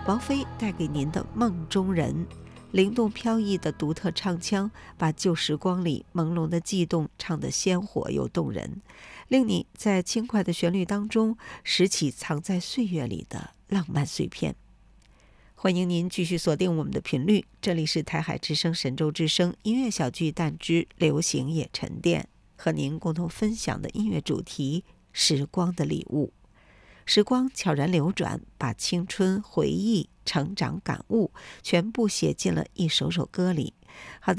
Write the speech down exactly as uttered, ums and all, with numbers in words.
王菲带给您的梦中人，灵动飘逸的独特唱腔，把旧时光里朦胧的悸动唱得鲜活又动人，令你在轻快的旋律当中拾起藏在岁月里的浪漫碎片。欢迎您继续锁定我们的频率，这里是台海之声神州之声音乐小巨蛋之流行也沉淀，和您共同分享的音乐主题时光的礼物。时光悄然流转，把青春回忆成长感悟全部写进了一首首歌里。好的